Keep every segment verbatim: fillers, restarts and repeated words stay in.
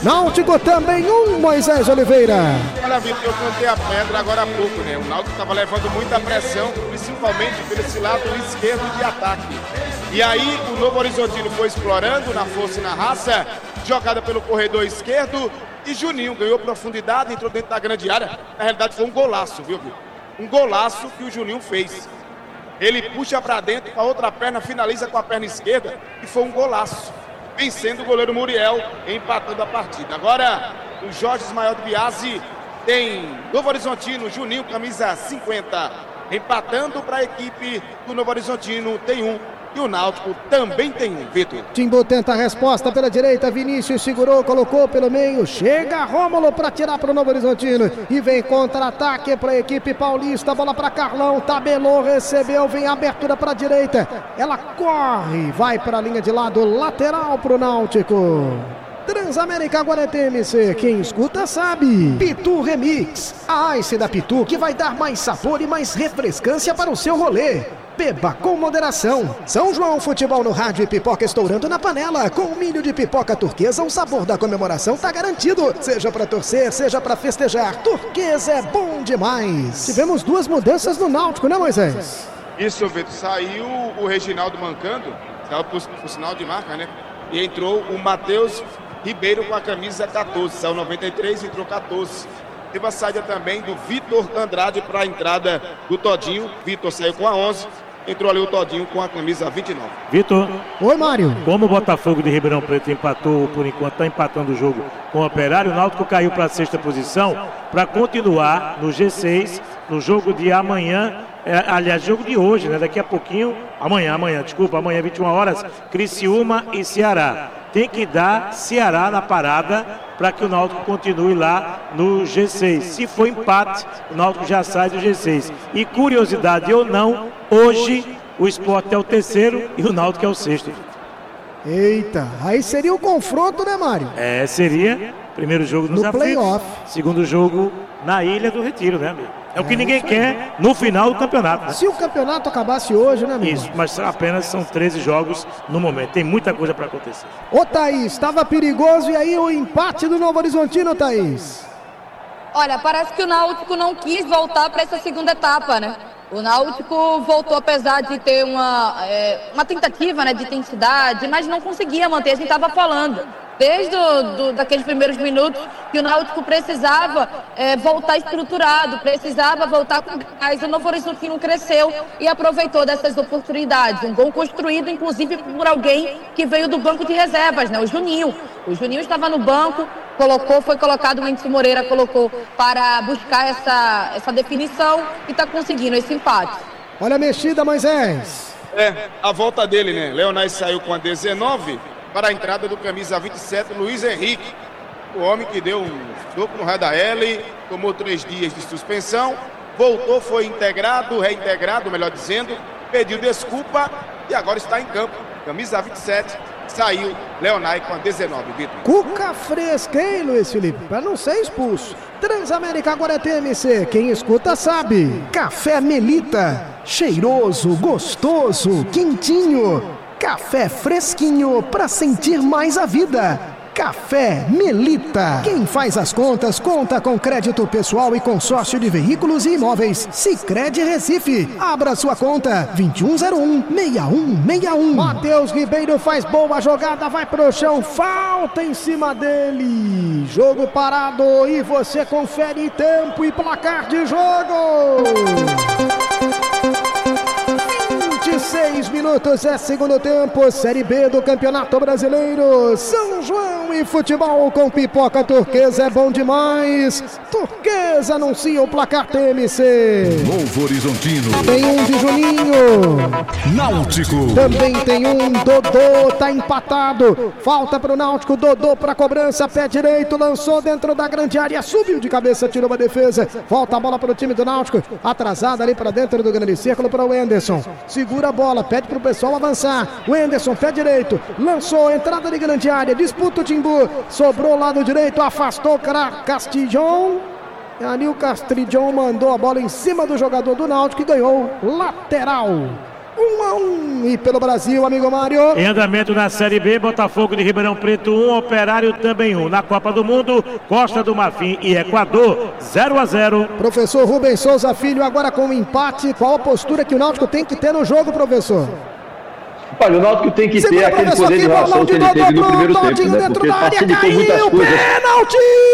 Náutico também um, Moisés Oliveira. Olha, Vitor, eu cantei a pedra agora há pouco, né? O Náutico estava levando muita pressão, principalmente por esse lado esquerdo de ataque. E aí o Novo Horizontino foi explorando na força e na raça, jogada pelo corredor esquerdo, e Juninho ganhou profundidade, entrou dentro da grande área. Na realidade foi um golaço, viu, Vitor? Um golaço que o Juninho fez. Ele puxa para dentro com a outra perna, finaliza com a perna esquerda e foi um golaço, vencendo o goleiro Muriel, empatando a partida. Agora o Jorge Ismael de Biasi tem Novo Horizontino, Juninho, camisa cinquenta, empatando para a equipe do Novo Horizontino, tem um. E o Náutico também tem um, Vitor. Timbu tenta a resposta pela direita, Vinícius segurou, colocou pelo meio, chega Rômulo para tirar para o Novo Horizontino e vem contra-ataque para a equipe paulista, bola para Carlão, tabelou, recebeu, vem abertura para a direita, ela corre, vai para a linha de lado, lateral para o Náutico. Transamérica agora é T M C, quem escuta sabe. Pitu Remix, a Ice da Pitu que vai dar mais sabor e mais refrescância para o seu rolê. Beba com moderação. São João Futebol no rádio e pipoca estourando na panela. Com milho de pipoca turquesa, o sabor da comemoração tá garantido. Seja pra torcer, seja pra festejar, turquesa é bom demais. Tivemos duas mudanças no Náutico, né, Moisés? Isso, Vitor. Saiu o Reginaldo mancando, saiu por, por sinal de marca, né? E entrou o Matheus Ribeiro com a camisa quatorze. Saiu noventa e três, entrou quatorze. Teve a saída também do Vitor Andrade para a entrada do Todinho. Vitor saiu com a onze. Entrou ali o Todinho com a camisa vinte e nove. Vitor. Oi, Mário. Como o Botafogo de Ribeirão Preto empatou, por enquanto está empatando o jogo com o Operário, o Náutico caiu para a sexta posição para continuar no G seis, no jogo de amanhã, é, aliás, jogo de hoje, né? Daqui a pouquinho, amanhã, amanhã, desculpa, amanhã, vinte e uma horas, Criciúma e Ceará. Tem que dar Ceará na parada para que o Náutico continue lá no G seis. Se for empate, o Náutico já sai do G seis. E curiosidade ou não, hoje o Sport é o terceiro e o Náutico é o sexto. Eita, aí seria o confronto, né, Mário? É, seria primeiro jogo nos no playoff. Segundo jogo na Ilha do Retiro, né, amigo? É o que é, ninguém quer no final do campeonato. Né? Se o campeonato acabasse hoje, né, amigo? Isso, mas apenas são treze jogos no momento. Tem muita coisa para acontecer. Ô, Thaís, estava perigoso e aí o empate do Novo Horizontino, Thaís? Olha, parece que o Náutico não quis voltar para essa segunda etapa, né? O Náutico voltou, apesar de ter uma, é, uma tentativa, né, de intensidade, mas não conseguia manter, a gente estava falando. Desde do, do, daqueles primeiros minutos que o Náutico precisava é, voltar estruturado, precisava voltar com gás. O Novo Horizontino cresceu e aproveitou dessas oportunidades. Um gol construído, inclusive, por alguém que veio do banco de reservas, né? O Juninho. O Juninho estava no banco, colocou, foi colocado, o Mendes Moreira colocou para buscar essa, essa definição e está conseguindo esse empate. Olha a mexida, Moisés. É, a volta dele, né? Leonais saiu com a dezenove. Para a entrada do camisa vinte e sete, Luiz Henrique, o homem que deu um soco no raio da L, tomou três dias de suspensão, voltou, foi integrado, reintegrado, melhor dizendo, pediu desculpa e agora está em campo. Camisa vinte e sete, saiu Leonai com a dezenove, Vitor. Cuca fresca, hein, Luiz Felipe? Para não ser expulso. Transamérica agora é T M C, quem escuta sabe. Café Melita, cheiroso, gostoso, quentinho. Café fresquinho para sentir mais a vida. Café Melita. Quem faz as contas, conta com crédito pessoal e consórcio de veículos e imóveis. Sicredi Recife. Abra sua conta. vinte e um zero um, seis um seis um. Matheus Ribeiro faz boa jogada, vai pro chão. Falta em cima dele. Jogo parado e você confere tempo e placar de jogo. vinte e seis minutos é segundo tempo, Série B do Campeonato Brasileiro. São João e futebol com pipoca turquesa é bom demais. Turquesa anuncia o placar T M C. Novo Horizontino. Tem um de Juninho. Náutico. Também tem um Dodô, tá empatado. Falta pro Náutico, Dodô pra cobrança, pé direito, lançou dentro da grande área, subiu de cabeça, tirou uma defesa. Volta a bola pro time do Náutico, atrasada ali pra dentro do grande círculo para o Anderson. Segura a bola, pede pro pessoal avançar. O Anderson, pé direito, lançou, entrada de grande área, disputa o Timbu, sobrou lado direito, afastou Castillon. E ali o Castillon mandou a bola em cima do jogador do Náutico e ganhou lateral. um a um. E pelo Brasil, amigo Mário. Em andamento na Série B, Botafogo de Ribeirão Preto um, Operário também um. Na Copa do Mundo, Costa do Marfim e Equador zero a zero. Professor Rubens Souza Filho, agora com o empate, qual a postura que o Náutico tem que ter no jogo, professor? Olha, o Náutico tem que Segura, ter aquele poder de reação que ele teve no primeiro tempo, né? Porque facilitou muitas coisas. Pênalti!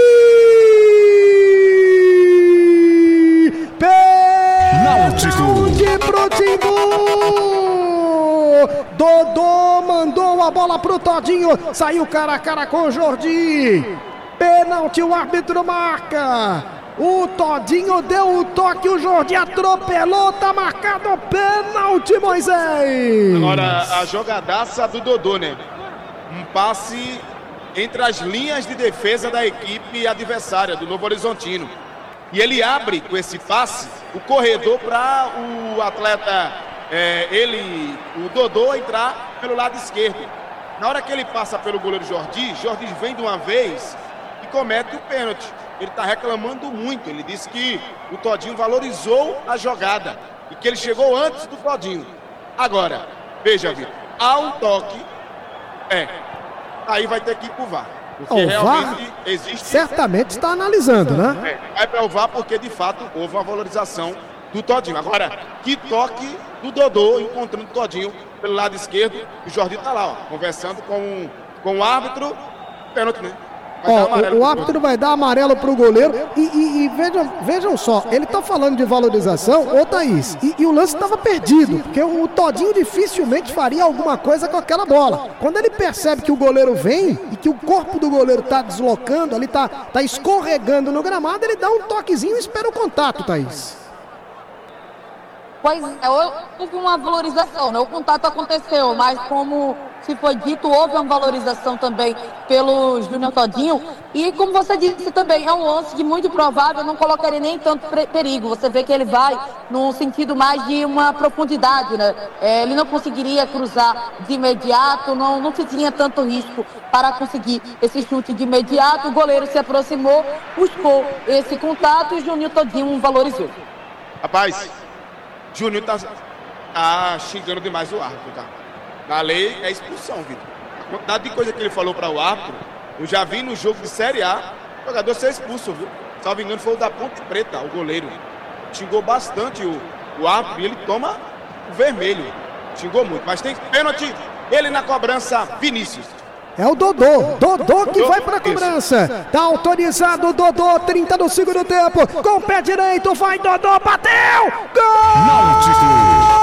Pênalti pro Timbu! Dodô mandou a bola pro Todinho, saiu cara a cara com o Jordi. Pênalti, o árbitro marca. O Todinho deu o toque, o Jordi atropelou, tá marcado o pênalti, Moisés. Agora a jogadaça do Dodô, né? Um passe entre as linhas de defesa da equipe adversária, do Novo Horizontino. E ele abre com esse passe o corredor para o atleta, é, ele, o Dodô, entrar pelo lado esquerdo. Na hora que ele passa pelo goleiro Jordi, Jordi vem de uma vez e comete o pênalti. Ele está reclamando muito. Ele disse que o Todinho valorizou a jogada e que ele chegou antes do Todinho. Agora, veja, Vitor, há um toque, é, aí vai ter que ir pro V A R. Porque o realmente V A R existe. Certamente está analisando, né? É, vai para o V A R porque de fato houve uma valorização do Todinho. Agora, que toque do Dodô encontrando o Todinho pelo lado esquerdo. O Jordi está lá, ó, conversando com, com o árbitro. Pênalti, né? Ó, o, o árbitro vai dar amarelo pro goleiro e, e, e vejam, vejam só, ele tá falando de valorização, ô Thaís, e, e o lance estava perdido, porque o, o Todinho dificilmente faria alguma coisa com aquela bola. Quando ele percebe que o goleiro vem e que o corpo do goleiro tá deslocando, ali tá, tá escorregando no gramado, ele dá um toquezinho e espera o contato, Thaís. Pois é, houve uma valorização, né? O contato aconteceu, mas como se foi dito, houve uma valorização também pelo Júnior Todinho. E como você disse também, é um lance que muito provável não colocaria nem tanto perigo. Você vê que ele vai num sentido mais de uma profundidade, né? É, ele não conseguiria cruzar de imediato, não, não se tinha tanto risco para conseguir esse chute de imediato. O goleiro se aproximou, buscou esse contato e o Júnior Todinho valorizou. Rapaz, Júnior tá, tá xingando demais o árbitro, tá? Na lei é expulsão, Vitor. A quantidade de coisa que ele falou para o árbitro, eu já vi no jogo de Série A, o jogador ser expulso, viu? Salvo engano, foi o da Ponte Preta, o goleiro. Xingou bastante o, o árbitro e ele toma o vermelho. Xingou muito, mas tem pênalti, ele na cobrança, Vinícius. É o Dodô, Dodô que vai para a cobrança. Tá autorizado o Dodô, trinta do segundo tempo. Com o pé direito, vai Dodô, bateu! Gol! Náutico.